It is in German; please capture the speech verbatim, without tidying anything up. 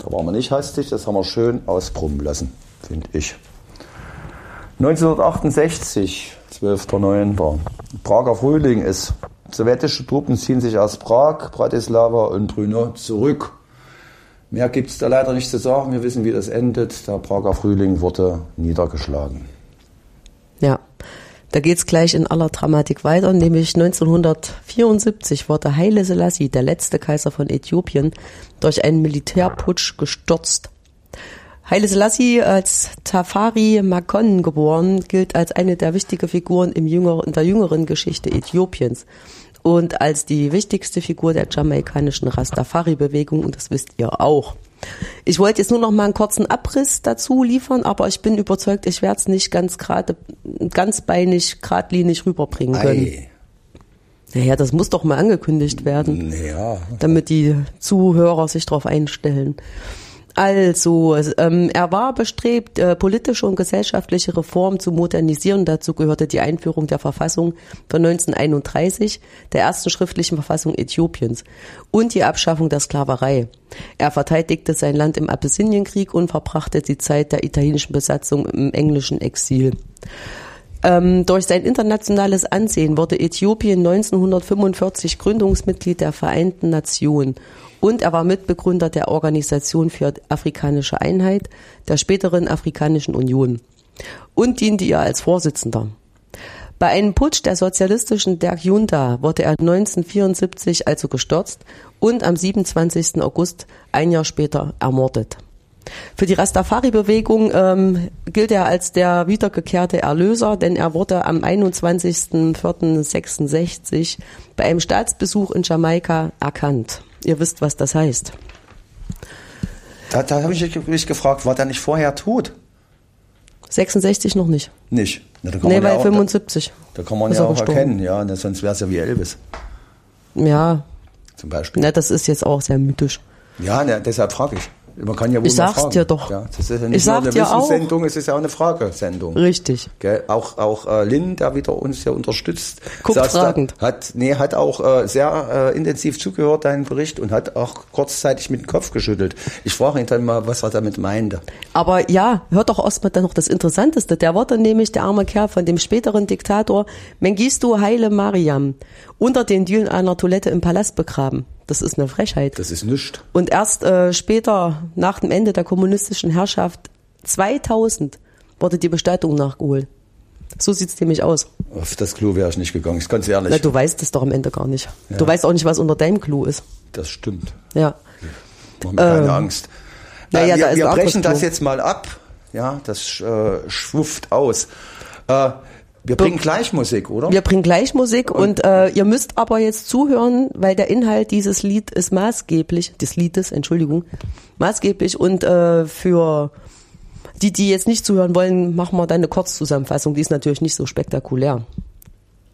Da waren wir nicht hastig, das haben wir schön ausbrummen lassen, finde ich. neunzehnhundertachtundsechzig, zwölfter neunter Prager Frühling ist. Sowjetische Truppen ziehen sich aus Prag, Bratislava und Brno zurück. Mehr gibt es da leider nicht zu sagen. Wir wissen, wie das endet. Der Prager Frühling wurde niedergeschlagen. Ja, da geht's gleich in aller Dramatik weiter. Nämlich neunzehnhundertvierundsiebzig wurde Haile Selassie, der letzte Kaiser von Äthiopien, durch einen Militärputsch gestürzt. Haile Selassie, als Tafari Makon geboren, gilt als eine der wichtigen Figuren im jüngeren, in der jüngeren Geschichte Äthiopiens und als die wichtigste Figur der jamaikanischen Rastafari-Bewegung, und das wisst ihr auch. Ich wollte jetzt nur noch mal einen kurzen Abriss dazu liefern, aber ich bin überzeugt, ich werde es nicht ganz gerade, ganz beinig, geradlinig rüberbringen können. Ei. Naja, das muss doch mal angekündigt werden, ja. Damit die Zuhörer sich darauf einstellen. Also, ähm, er war bestrebt, äh, politische und gesellschaftliche Reformen zu modernisieren. Dazu gehörte die Einführung der Verfassung von neunzehnhunderteinunddreißig, der ersten schriftlichen Verfassung Äthiopiens, und die Abschaffung der Sklaverei. Er verteidigte sein Land im Abessinienkrieg und verbrachte die Zeit der italienischen Besatzung im englischen Exil. Ähm, durch sein internationales Ansehen wurde Äthiopien neunzehnhundertfünfundvierzig Gründungsmitglied der Vereinten Nationen. Und er war Mitbegründer der Organisation für afrikanische Einheit, der späteren Afrikanischen Union, und diente ihr als Vorsitzender. Bei einem Putsch der sozialistischen Derg-Junta wurde er neunzehnhundertvierundsiebzig also gestürzt und am siebenundzwanzigsten August, ein Jahr später, ermordet. Für die Rastafari-Bewegung ähm, gilt er als der wiedergekehrte Erlöser, denn er wurde am einundzwanzigsten vierten sechsundsechzig bei einem Staatsbesuch in Jamaika erkannt. Ihr wisst, was das heißt. Da, da habe ich mich gefragt, war der nicht vorher tot? sechsundsechzig noch nicht. Nicht? Na, da kann nee, man bei ja auch, fünfundsiebzig. Da, da kann man ja auch gestorben. erkennen, ja, ne, sonst wäre es ja wie Elvis. Ja. Zum Beispiel. Na, das ist jetzt auch sehr mythisch. Ja, ne, deshalb frage ich. Man kann ja wohl ich sag's fragen. dir doch. Ja, das ist ja nicht ich nur sag eine dir Wissenssendung, auch. es ist ja auch eine Fragesendung. Richtig. Gell? Auch auch äh, Lynn, der wieder uns ja unterstützt, guckt fragend. Da, hat nee hat auch äh, sehr äh, intensiv zugehört deinen Bericht und hat auch kurzzeitig mit dem Kopf geschüttelt. Ich frage ihn dann mal, was er damit meinte. Aber ja, hört doch erstmal dann noch das Interessanteste. Der war dann nämlich der arme Kerl von dem späteren Diktator Mengistu Haile Mariam unter den Dielen einer Toilette im Palast begraben. Das ist eine Frechheit. Das ist nichts. Und erst äh, später, nach dem Ende der kommunistischen Herrschaft, zweitausend, wurde die Bestattung nachgeholt. So sieht's nämlich aus. Auf das Klo wäre ich nicht gegangen, ist ganz ehrlich. Na, du weißt es doch am Ende gar nicht. Ja. Du weißt auch nicht, was unter deinem Klo ist. Das stimmt. Ja. Mach mir keine ähm, Angst. Na, äh, ja, wir da ist wir ein brechen das Klo. jetzt mal ab. Ja, das äh, schwufft aus. Äh, Wir bringen gleich Musik, oder? Wir bringen gleich Musik und, und äh, ihr müsst aber jetzt zuhören, weil der Inhalt dieses Lied ist maßgeblich, des Liedes, Entschuldigung, maßgeblich und äh, für die, die jetzt nicht zuhören wollen, machen wir dann eine Kurzzusammenfassung, die ist natürlich nicht so spektakulär.